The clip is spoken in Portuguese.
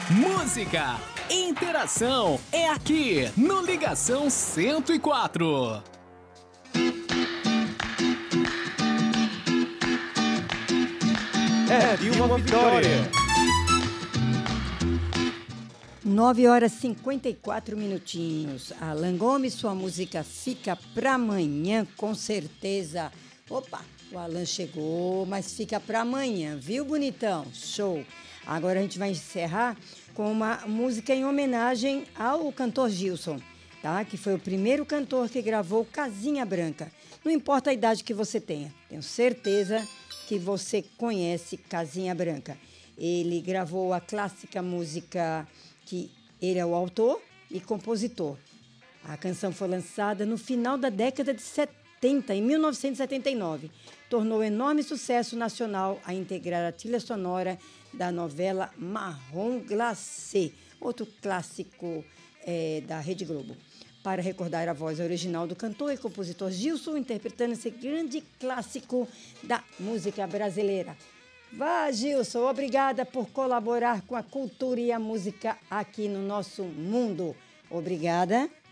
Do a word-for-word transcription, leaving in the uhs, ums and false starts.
Música, interação é aqui no Ligação cento e quatro. É de uma vitória. nove horas e cinquenta e quatro minutinhos. Alan Gomes, sua música fica pra amanhã, com certeza. Opa, o Alan chegou, mas fica pra amanhã, viu, bonitão? Show! Agora a gente vai encerrar com uma música em homenagem ao cantor Gilson, tá? Que foi o primeiro cantor que gravou Casinha Branca. Não importa a idade que você tenha, tenho certeza que você conhece Casinha Branca. Ele gravou a clássica música que ele é o autor e compositor. A canção foi lançada no final da década de setenta, em mil novecentos e setenta e nove. Tornou enorme sucesso nacional a integrar a trilha sonora da novela Marrom Glacé, outro clássico é, da Rede Globo. Para recordar a voz original do cantor e compositor Gilson, interpretando esse grande clássico da música brasileira. Vá, Gilson, obrigada por colaborar com a cultura e a música aqui no nosso mundo. Obrigada.